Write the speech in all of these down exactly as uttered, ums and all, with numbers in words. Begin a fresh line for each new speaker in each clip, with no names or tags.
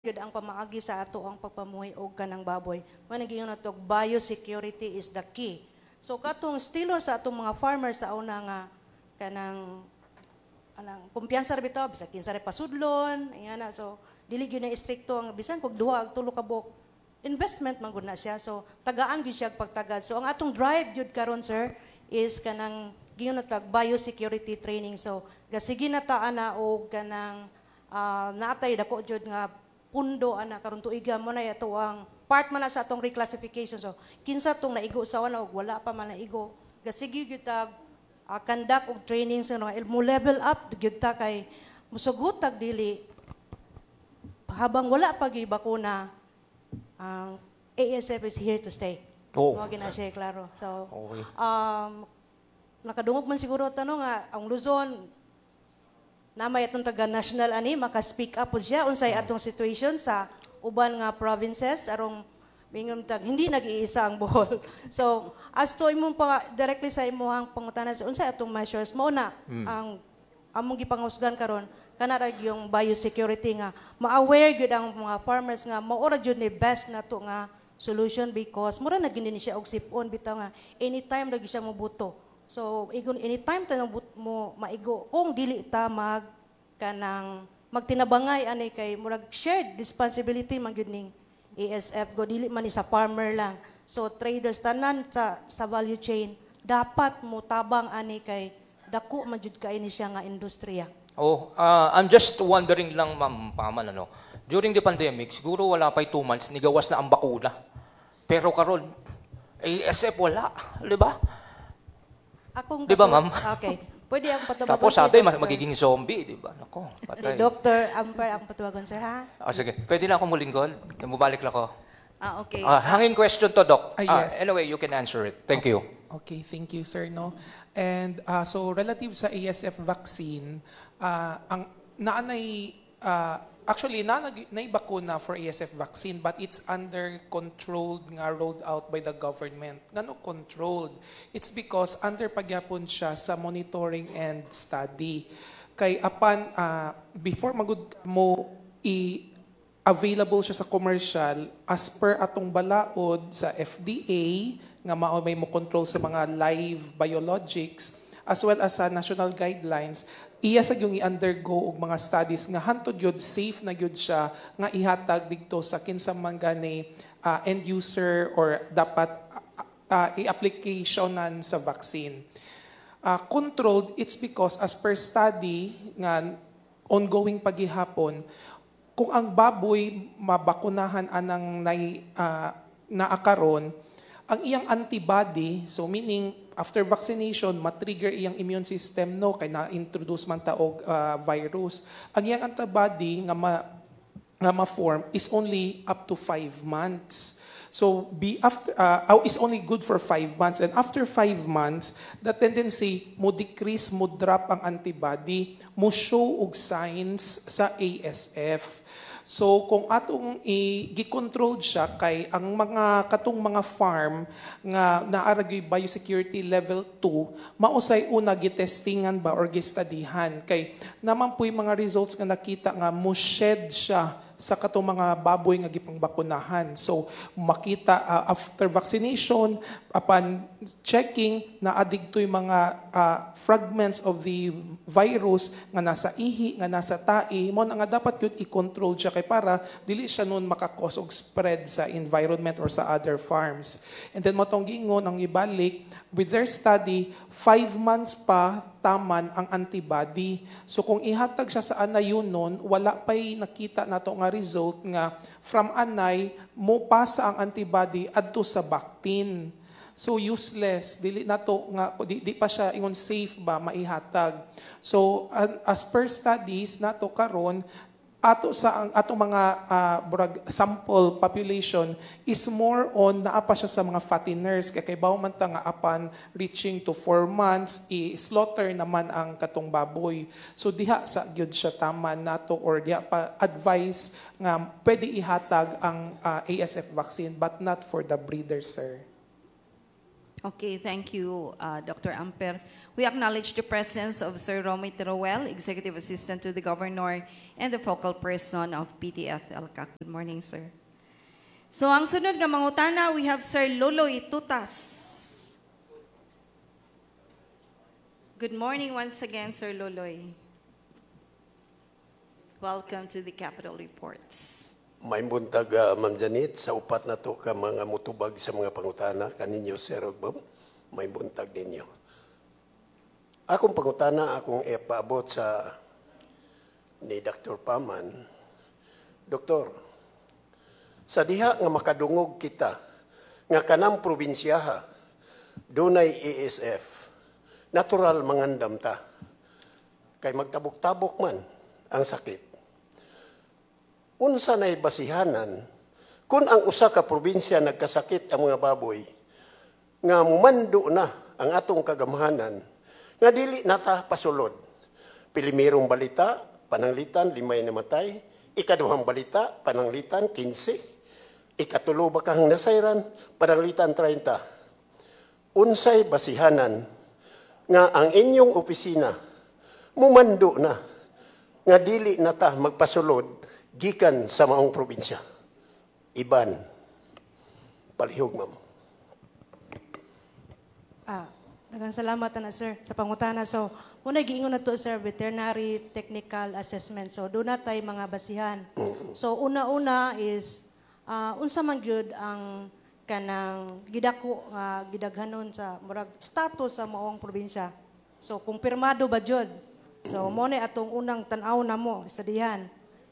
Gud ang pamaagi sa ato ang pagpamuhay og kanang baboy. Managing na to, biosecurity is the key. So katong estilo sa atong mga farmers sa una nga kanang anang kumpiyansa ra bitaw bisag kinsa ra pasudlon, ingana. So dili gyud na istrikto ang bisan kog duha ag tulo ka buok investment man gud na siya. So tagaan gyud siya pagtagad. So ang atong drive gyud karon sir is kanang giyon na tag biosecurity training. So gasige na ta ana og kanang uh, natay dako jud nga pundo ana karon tuiga mo na yato ang part man na sa atong reclassification. So kinsa tong naigo sa wala og wala pa man naigo gasige gyud tag uh, conduct og training sa mga mo level up gyud ta kay musugot tag dili habang wala pa gyud bakuna ang A S F is here to stay.
Oh.
Mo gina siya klaro. So
Okay.
um nakadungog man siguro tanong nga ang Luzon na may atong taga-national ani, maka-speak up po siya unsay atong situation sa uban nga provinces arong mingon tag hindi nag-iisa ang Bohol. So as to imong pa directly sa imong pangutanan sa unsay atong measures mo na mm. ang among gipangusgan karon kana ra yung biosecurity nga ma-aware gyud ang mga farmers nga mao ra gyud ni best nato nga solution because mura na gyud ni siya og sipon bitaw nga anytime lagi siya mobuto. So, igon anytime tayo mo maigo, kung dili ta mag kanang magtinabangay ani kay murag shared responsibility man gyud ning A S F go dili man ni sa farmer lang. So traders tanan sa sa value chain dapat mo tabang ani kay dako man jud kay ni siya nga industriya.
Oh, uh, I'm just wondering lang, Ma'am Paman, ano, during the pandemic, siguro wala pa two months, nigawas na ang bakuna. Pero karon, A S F wala, di ba?
Akong
di ba, ma'am?
Okay. Pwede akong patubagon.
Tapos sabi, mas magiging zombie, di ba? Nako, patay.
Doctor Amber, akong patubagon, sir, ha?
Oh, sige. Pwede na akong mulingkod? Mubalik lang ako.
Ah, okay.
Uh, hanging question to, Doc.
Ah,
Uh,
yes.
anyway, you can answer it. Thank you.
Okay, thank you, sir. No? And uh, so relative sa A S F vaccine, uh, ang naanay, uh, actually, na naibakuna for A S F vaccine, but it's under controlled nga rolled out by the government. Ngano controlled? It's because under pagyapon siya sa monitoring and study. Kay apan, uh, before magud mo i available siya sa commercial, as per atong balaod sa F D A, nga mao may mo control sa mga live biologics, as well as sa national guidelines, iya sa yung i-undergo og mga studies nga hantod yun, safe na yun siya, nga ihatag dito sa kinsa man gani uh, end user or dapat uh, uh, i-applicationan sa vaccine. Uh, controlled, it's because as per study nga ongoing paghihapon, kung ang baboy mabakunahan anang nai, uh, naakaron, ang iyang antibody, so meaning after vaccination, matrigger iyang immune system no kay na-introduce man ta og uh, virus. Ang iyang antibody nga ma, nga ma-form is only up to five months. So be after uh, is only good for five months, and after five months, the tendency mo decrease, mo drop ang antibody, mo show og signs sa A S F. So kung atong i-control siya kay ang mga katong mga farm nga naaragay biosecurity level two, mausay una gitestingan ba or gistadihan kay naman po'y mga results nga nakita nga mo shed siya sa katong mga baboy nga gipangbakunahan. So makita uh, after vaccination, upon checking na adigtoy mga uh, fragments of the virus nga nasa ihi, nga nasa tae, mo na nga dapat yun i-control siya kay para dili siya nun makakos og spread sa environment or sa other farms. And then matong gingon ang ibalik, with their study, five months pa taman ang antibody. So kung ihatag siya sa anay yun nun, wala pa'y nakita nato nga result nga from anay, mo pasa ang antibody adto sa bactin. So useless, dili nato nga di, di pa siya ingon safe ba maihatag. So uh, as per studies nato karon ato sa ang ato mga uh, burag, sample population is more on naa pa siya sa mga fatteners kay kay bawo man ta nga apan reaching to four months i-slaughter naman ang katong baboy. So diha sa gyud siya taman nato or diha pa advice nga pwede ihatag ang uh, A S F vaccine but not for the breeder, sir.
Okay, thank you, uh, Doctor Amper. We acknowledge the presence of Sir Romy Teruel, Executive Assistant to the Governor and the focal person of P T F L C A C. Good morning, sir. So, ang sunod nga mangutana, we have Sir Loloy Tutas. Good morning once again, Sir Loloy. Welcome to the Capital Reports.
May buntag, uh, Ma'am Janet, sa upat na to ka mga mutubag sa mga pangutana, kaninyo, Sir Bob, may buntag ninyo. Akong pangutana, akong ipaabot sa ni Doctor Paman. Doktor, sa diha nga makadungog kita, nga kanang probinsyaha, dunay E S F, natural mangandam ta. Kay magtabok-tabok man ang sakit. Unsa na'y basihanan, kung ang usa ka probinsya nagkasakit ang mga baboy, nga mumando na ang atong kagamhanan, nga dili nata pasulod. Pilimirong balita, pananglitan, limay namatay. Ikaduhang balita, pananglitan, kinse. Ikatulo bakang nasayran, pananglitan, treinta. Unsay basihanan, nga ang inyong opisina, mumando na, nga dili nata magpasulod, gikan sa maong probinsya. Iban. Palihog, ma'am.
Ah, daghang salamat na sir sa pangutana. So, muna giingon na to sir, veterinary technical assessment. So, doon na tayo mga basihan. So, una-una is uh, unsa man gyud ang kanang gidako nga gidaghanon sa murag status sa maong probinsya. So, kung pirmado ba jud. So, mo ni atong unang tan-aw na mo, estadihan.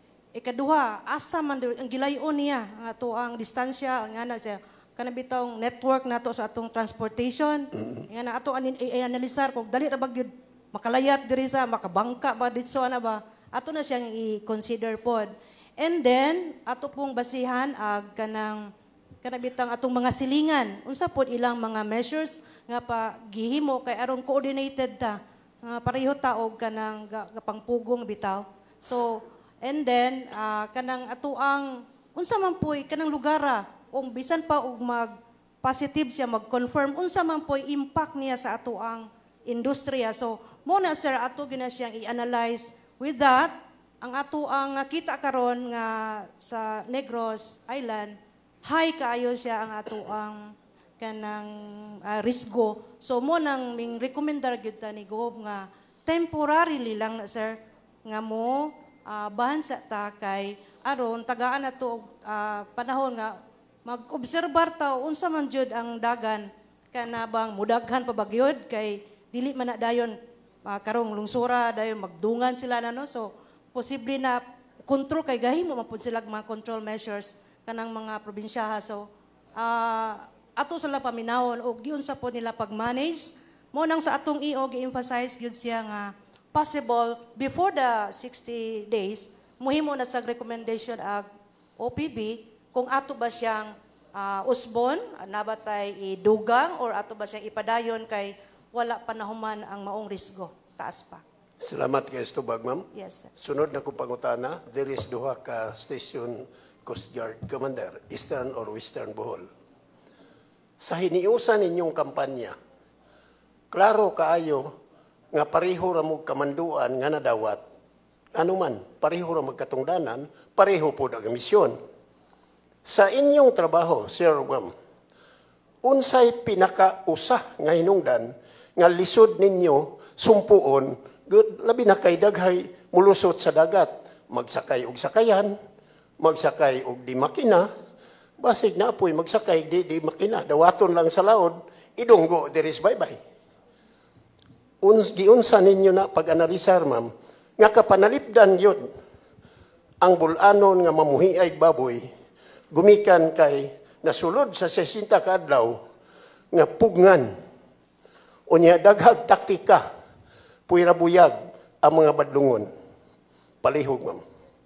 Ikaduha, asa man ang gilayon niya ang ato ang distansya nga na siya kanang bitong network nato sa atong transportation. Nga na ato anin i-analisar kung dali ra ba gyud makalayat diri sa makabangka ba ditso ana ba. Ato na siyang i-consider pod. And then ato pong basihan ag kanang kanang bitang atong mga silingan. Unsa pod ilang mga measures nga pa gihimo kay aron coordinated ta. Nga pareho ta og kanang gapangpugong bitaw. So and then, uh, kanang atuang, unsa man po'y, kanang lugara, kung bisan pa og mag-positive siya, mag-confirm, unsa man po'y impact niya sa atuang industriya. So, muna sir, ato gina siyang i-analyze. With that, ang atuang kita karon nga sa Negros Island, high kaayo siya ang atuang kanang uh, risgo. So, mo nang ming recommendar gyud ta ni Gob nga temporarily lang na sir, nga mo, Uh, bahan sa takay aron tagaan na to uh, panahon nga mag-obserbar ta unsa man jud ang dagan kana bang mudaghan pa bagyod kay dili man na dayon uh, karong lungsura dayon magdungan sila na no, so posible na control kay gahimo man pud sila mga control measures kanang mga probinsyaha. So uh, ato sila paminawon og giun sa pod nila pag-manage mo nang sa atong I O gi-emphasize gyud siya nga possible before the sixty days, muhimo na sa recommendation ag O P B kung ato ba siyang uh, usbon, nabatay idugang or ato ba siyang ipadayon kay wala panahuman ang maong risgo. Taas pa.
Salamat kay Stubag, ma'am.
Yes, sir.
Sunod na kong pangutana, there is duha ka station Coast Guard Commander, Eastern or Western Bohol. Sa hiniusan ninyong kampanya, klaro kaayo nga pareho ra mo kamanduan nga nadawat, ano man, pareho ra magkatungdanan, pareho po ang misyon. Sa inyong trabaho, Sir Wam, unsay pinakausa nga hinungdan nga lisod ninyo sumpuon, good, labi na kay daghay mulusot sa dagat, magsakay og sakayan, magsakay og di makina, basig na apoy magsakay di di makina, dawaton lang sa laod, idunggo diris bye-bye. Uns, giunsa ninyo na pag-analisar, ma'am, nga kapanalipdan yun ang bulanon nga mamuhiay baboy, gumikan kay nasulod sa sesenta ka adlaw nga pugngan. Unya daghag taktika, puwira buyag ang mga badlungon. Palihog, ma'am.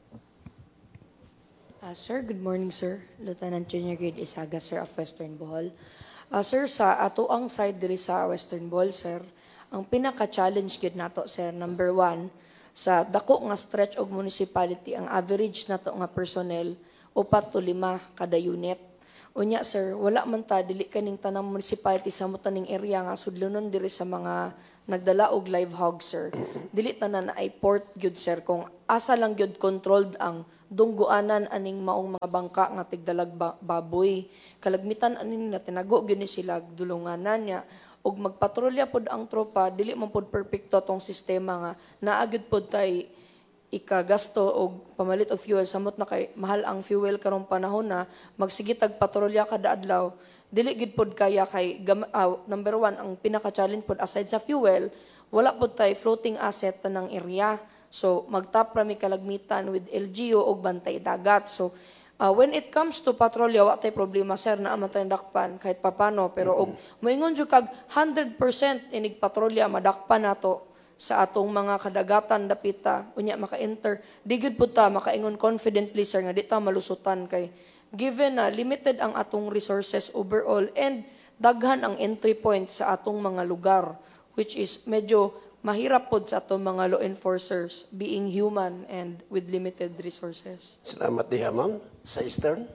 Uh, sir, good morning, sir. Lieutenant Junior Grade Isaga, sir, of Western Bohol. Uh, sir, sa atuang side diri sa Western Bohol, sir, ang pinaka-challenge gid nato, sir, number one, sa dako nga stretch og municipality, ang average nato nga personnel, upat to lima kada unit. Unya sir, wala man ta dili kaning tanang municipality sa mo taning area nga sudlonon diri sa mga nagdala og live hog sir. Dili tanan na ay port gyud sir kung asa lang gyud controlled ang dungguanan aning maong mga bangka nga tigdalag ba- baboy. Kalagmitan anin na tinago gyud ni sila dulunganan niya og magpatrolya pod ang tropa dili man pod perpekto tong sistema nga naa gyud pod tay ikagasto og pamalit og fuel samot na kay mahal ang fuel karong panahon na magsige tag patrolya kada adlaw dili gid pod kaya kay gam- ah, number one ang pinaka challenge pod aside sa fuel wala pod tay floating asset tanang area so magtap ra mi kalagmitan with L G U og bantay dagat so ah, when it comes to patrolya wa tay problema sir na aman tay dakpan kahit papano pero og moingon jud kag one hundred percent inig patrolya madakpan nato sa atong mga kadagatan dapita unya maka-enter di gid pud ta makaingon confidently sir nga di ta malusutan kay given na limited ang atong resources overall and daghan ang entry point sa atong mga lugar which is medyo mahirap pod sa atong mga law enforcers being human and with limited resources.
Salamat diha, ma'am. Sa Eastern.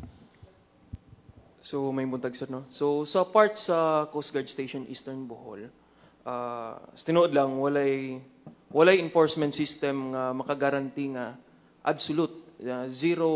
So may buntag sir no. So sa part sa Coast Guard Station Eastern Bohol, uh, tinuod lang walay walay enforcement system nga makagaranti nga absolute uh, zero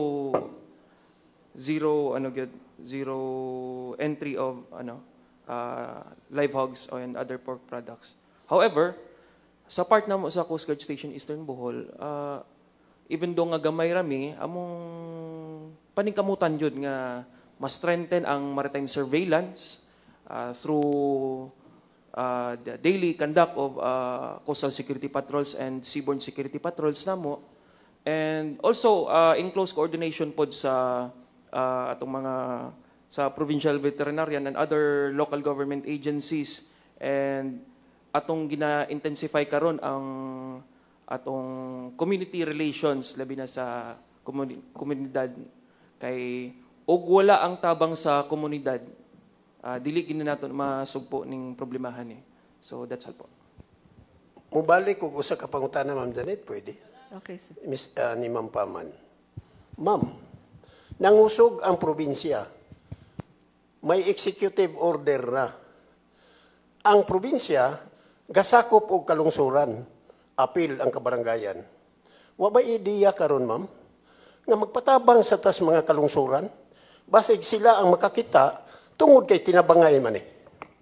zero ano gyud zero entry of ano uh, live hogs and other pork products. However, sa part namo sa Coast Guard Station Eastern Bohol, uh, even though nga gamay rami among paningkamutan jud nga mas strengthen ang maritime surveillance uh, through uh, the daily conduct of uh, coastal security patrols and seaborne security patrols namo, and also uh, in close coordination pod sa uh, atong mga sa provincial veterinarian and other local government agencies, and atong gina-intensify karon ang atong community relations labi na sa komuni- komunidad kay og wala ang tabang sa komunidad uh, dili gid nato masugpo ning problemahan ni. So that's all po.
Mubalik kung usa ka pangutana, Ma'am Janet, pwede?
Okay, sir.
Miss, uh, ni Ma'am Paman. Ma'am, nangusog ang probinsya. May executive order na. Ang probinsya, gasakop og kalungsuran. Apil ang kabarangayan. Wa ba ideya karon, ma'am, nga magpatabang sa tas mga kalungsuran? Basig sila ang makakita tungod kay tinabangay man eh.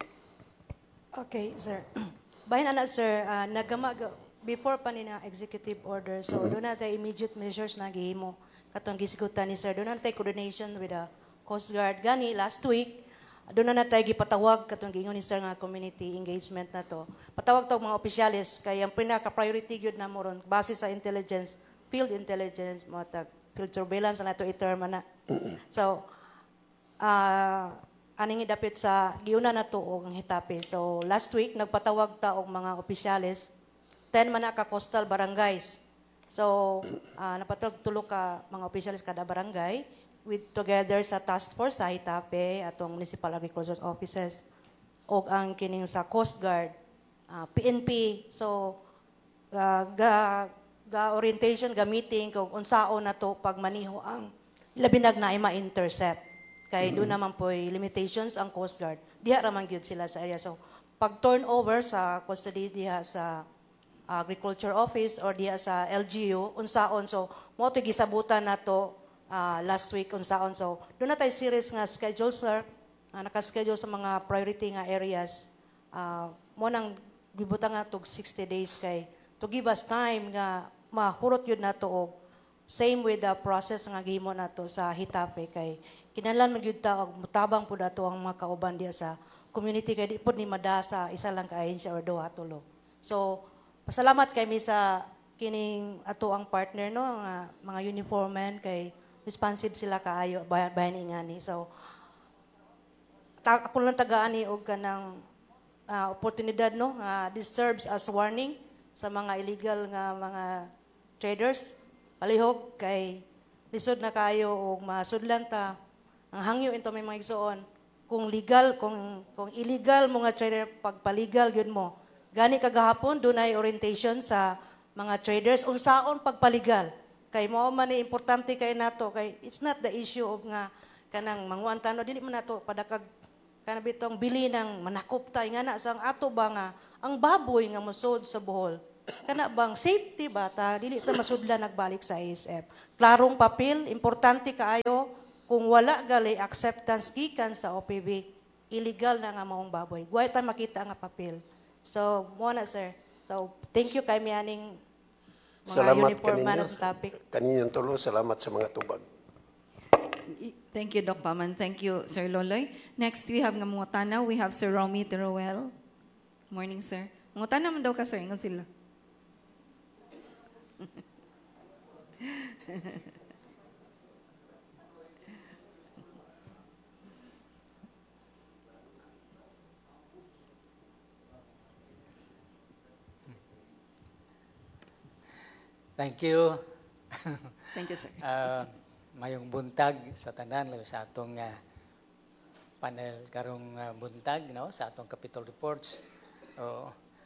Okay, sir. Bahin ana sir, uh, nagama before pa ni na executive order, so doon na tayo immediate measures na gihimo katong gisigutan ni sir. Doon na tayo coordination with the Coast Guard. Gani last week, doon na tayo gipatawag katong giingon ni sir nga community engagement na to. Patawag to mga opisyalis kay ang pinaka-priority gyud na mo ron base sa intelligence, field intelligence, mo tag field surveillance na to i-term na. So, uh, aning idapit sa giuna na to og hitapi. So last week nagpatawag ta og mga opisyalis ten man na ka coastal barangays. So uh, napatawag tulo ka mga opisyalis kada barangay with together sa task force sa hitapi atong municipal agriculture offices og ang kining sa Coast Guard, uh, P N P. So uh, ga ga orientation ga meeting kung unsaon na to pagmaniho ang labinag na ay ma-intercept. Kay doon naman po limitations ang Coast Guard. Diha raman gyud sila sa area. So, pag turnover sa custody diha sa Agriculture Office or diha sa L G U, unsaon. So, mo ito gisabutan na to uh, last week, unsaon. So, doon na tayo series nga schedule, sir. Uh, nakaschedule sa mga priority nga areas. Uh, mo nang gibutan nga tog sixty days kay to give us time nga mahurot yun na to og same with the process nga gihimo na to sa hitape kay kinahanglan magyud ta og mutabang pud ato ang mga kauban diha sa community kay di pud ni madasa isa lang ka ahensya or duha tulo. So pasalamat kay mi sa kining ato ang partner no nga mga uniformen kay responsive sila kaayo bayan, bayan ingani. So ta, ako lang tagaan ni og kanang uh, oportunidad no nga this serves as warning sa mga illegal nga mga traders palihog kay lisod na kayo og masudlan ta ang hangyo into may mga igsoon kung legal kung kung illegal mo nga trader pagpalegal gyud mo gani kagahapon dunay orientation sa mga traders unsaon pagpalegal kay mao man ni importante kay nato kay it's not the issue of nga kanang manguan tano dili man nato padakag kana bitong bili ng manakop tay nga na sang ato ba nga ang baboy nga mosud sa Bohol kana bang safety ba ta dili ta masudlan nagbalik sa A S F. Klarong papel, importante kaayo kung wala gali acceptance gikan sa O P B, illegal na nga maong baboy. Guway ta makita nga papel. So, mo na sir. So, thank you kay mianing mga
Salamat
uniform man
kaninyo.
of topic.
Kaninyong tulo, salamat sa mga tubag.
Thank you, Doc Paman. Thank you, Sir Loloy. Next, we have nga mga tanaw. We have Sir Romy Teruel. Morning, sir. Mga tanaw man daw ka, sir. Ingon sila.
Thank you.
Thank you, sir.
uh, mayong buntag sa tanan lalo sa atong uh, panel karong uh, buntag no sa atong Capitol Reports. So,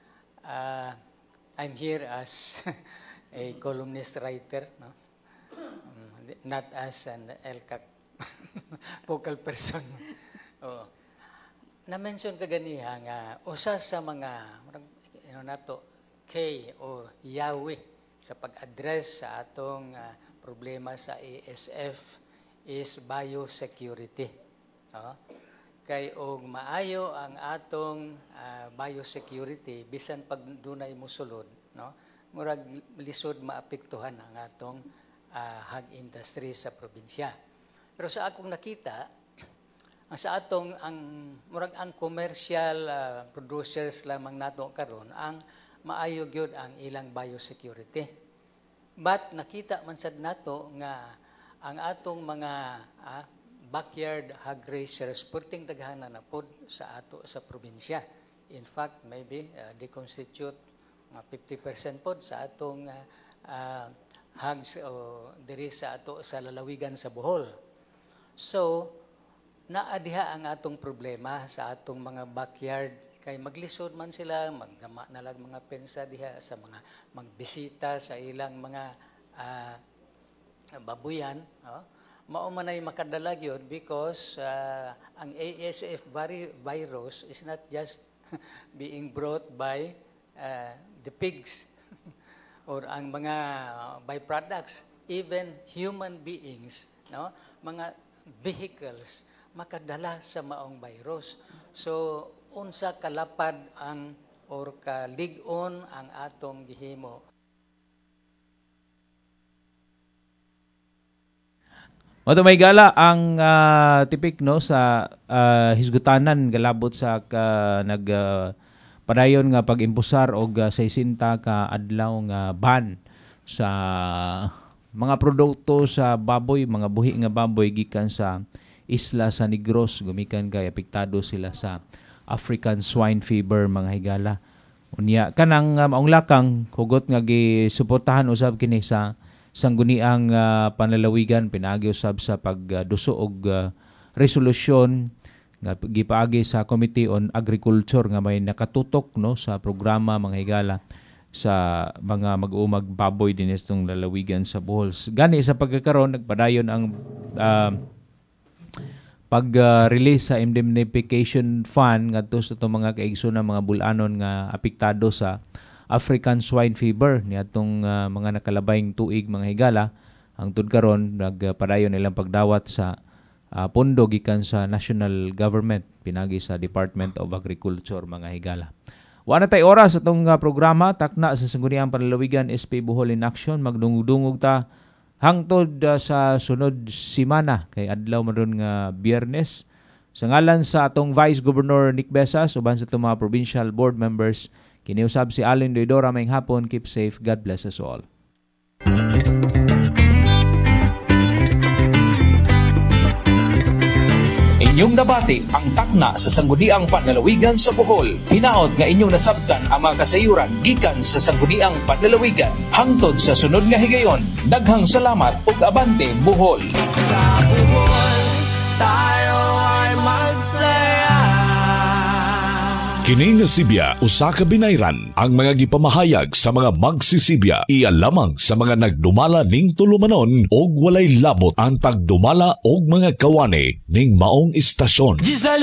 uh, I'm here as a columnist writer, no? Um, not as an L C A C focal person. Oh. Na-mention ka ganiha nga usa sa mga you know, nato K or Yahweh sa pag-address sa atong uh, problema sa A S F is biosecurity. No? Kay og maayo ang atong uh, biosecurity bisan pag dunay mosulod, no? Murag lisod maapektuhan ang atong uh, hog industry sa probinsya. Pero sa akong nakita, ang sa atong ang murag ang commercial uh, producers lamang nato karon ang maayo gyud ang ilang biosecurity. But nakita man sad nato nga ang atong mga ah, backyard hog raisers purting daghanan na pod sa ato sa probinsya. In fact, maybe uh, they constitute nga fifty percent pod sa atong uh, uh, hogs o diri sa ato sa lalawigan sa Bohol. So, naa diha ang atong problema sa atong mga backyard. Kay maglisod man sila, maggama na lang mga pensa diha sa mga magbisita sa ilang mga uh, babuyan. Oh. Mao man ay makadala gyud because uh, ang A S F virus is not just being brought by uh, the pigs or ang mga byproducts, even human beings, no, mga vehicles makadala sa maong virus. So unsa kalapad ang or kalig-on ang atong gihimo.
Mato may gala ang uh, tipik no sa uh, hisgutanan galabot sa uh, nag uh, padayon nga pag-impusar og uh, sesenta ka adlaw nga ban sa mga produkto sa baboy, mga buhi nga baboy gikan sa isla sa Negros, gumikan kay apektado sila sa African swine fever mga higala. Unya kanang uh, maong lakang hugot nga gisuportahan usab kini sa sangguniang uh, panlalawigan pinaagi usab sa pagduso uh, og uh, resolusyon nga gipaagi sa Committee on Agriculture nga may nakatutok no sa programa mga higala sa mga mag-uumag baboy din itong lalawigan sa Bohol. Gani sa pagkakaroon nagpadayon ang uh, pag-release uh, sa indemnification fund ngadto sa itong mga kaigsoon ng mga bulanon nga apektado sa African swine fever niadtong uh, mga nakalabayng tuig mga higala. Ang tud karon nagpadayon nilang pagdawat sa uh, pondo gikan sa national government pinagi sa Department of Agriculture mga higala. Wa na tay oras atong uh, programa takna sa sangguniang panlalawigan S P Bohol in Action magdungog-dungog ta hangtod uh, sa sunod simana kay adlaw man ron nga Biyernes. Sa ngalan sa atong Vice Governor Nick Besas uban sa itong mga provincial board members, kiniusab si Allen Doidora mayong hapon. Keep safe. God bless us all.
Inyong nabati ang takna sa sangguniang panlalawigan sa Bohol. Hinaot nga inyong nasabtan ang mga kasayuran gikan sa sangguniang panlalawigan. Hangtod sa sunod nga higayon, daghang salamat ug abante Bohol.
Sa Bohol, tayo ay magsaya. Kini nga Sibya usa ka binayran ang mga gipamahayag sa mga magsisibya iya lamang sa mga nagdumala ning tulumanon og walay labot ang pagdumala og mga kawani ning maong istasyon.